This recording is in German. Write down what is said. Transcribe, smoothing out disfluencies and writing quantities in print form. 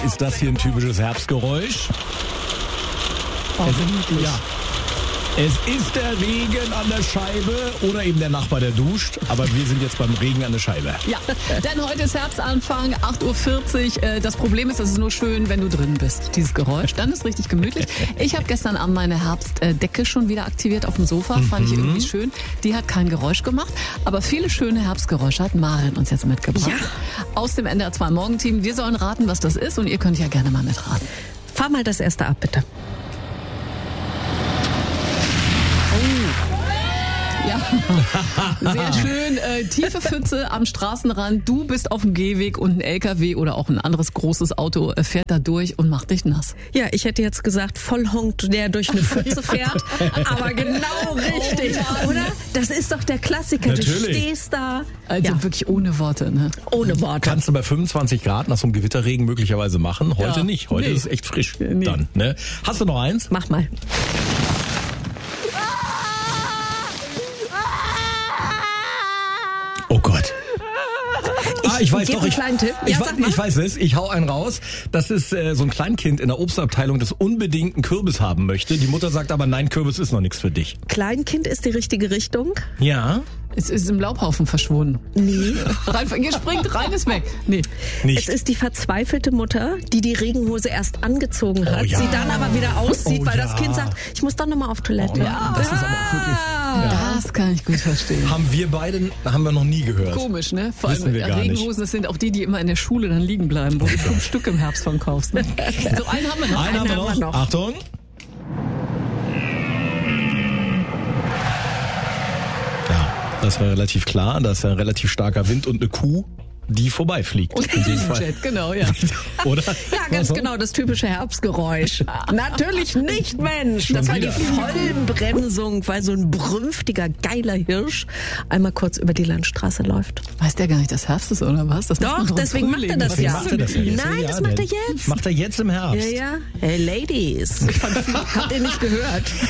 Ist das hier ein typisches Herbstgeräusch? Ja. Es ist der Regen an der Scheibe oder eben der Nachbar, der duscht. Aber wir sind jetzt beim Regen an der Scheibe. Ja, denn heute ist Herbstanfang, 8.40 Uhr. Das Problem ist, es ist nur schön, wenn du drin bist, dieses Geräusch. Dann ist richtig gemütlich. Ich habe gestern Abend meine Herbstdecke schon wieder aktiviert auf dem Sofa. Fand ich irgendwie schön. Die hat kein Geräusch gemacht. Aber viele schöne Herbstgeräusche hat Maren uns jetzt mitgebracht. Ja. Aus dem NDR 2 Morgenteam. Wir sollen raten, was das ist. Und ihr könnt ja gerne mal mitraten. Fahr mal das erste ab, bitte. Ja, sehr schön. Tiefe Pfütze am Straßenrand. Du bist auf dem Gehweg und ein LKW oder auch ein anderes großes Auto fährt da durch und macht dich nass. Ja, ich hätte jetzt gesagt, Vollhonk, der durch eine Pfütze fährt. Aber genau richtig, oder? Das ist doch der Klassiker. Natürlich. Du stehst da. Also wirklich ohne Worte, ne? Ohne Worte. Kannst du bei 25 Grad nach so einem Gewitterregen möglicherweise machen. Heute nicht. Heute ist es echt frisch dann. Ne? Hast du noch eins? Mach mal. Oh Gott. Ich weiß doch, ich weiß es, ich hau einen raus. Das ist so ein Kleinkind in der Obstabteilung, das unbedingt einen Kürbis haben möchte. Die Mutter sagt aber, nein, Kürbis ist noch nichts für dich. Kleinkind ist die richtige Richtung? Ja. Es ist im Laubhaufen verschwunden. Nee. Ihr springt rein, ist weg. Nee. Nicht. Es ist die verzweifelte Mutter, die Regenhose erst angezogen hat, ja. sie dann aber wieder auszieht, weil ja. das Kind sagt, ich muss doch nochmal auf Toilette. Das ist aber auch wirklich... Ja. Das kann ich gut verstehen. Haben wir noch nie gehört. Komisch, ne? Vor Wissen allem wir gar Regenhosen, nicht. das sind auch die immer in der Schule dann liegen bleiben, wo du 5 Stück im Herbst von kaufst. Ne? So, einen haben wir noch. Einen haben wir noch. Achtung. Ja, das war relativ klar. Da ist ja ein relativ starker Wind und eine Kuh, die vorbeifliegt. Und in dem Fall. Jet, genau, ja. Oder? Ja, ganz genau, das typische Herbstgeräusch. Natürlich nicht, Mensch. Schon Das war wieder. die Vollbremsung, weil so ein brünftiger, geiler Hirsch einmal kurz über die Landstraße läuft. Weiß der gar nicht, dass Herbst ist, oder was? Das macht man Doch, doch im deswegen macht er Frühling. das Deswegen ja. macht er das ja jetzt. Nein, Ja, das macht er jetzt. Macht er jetzt im Herbst. Ja, ja. Hey, Ladies. Habt ihr nicht gehört?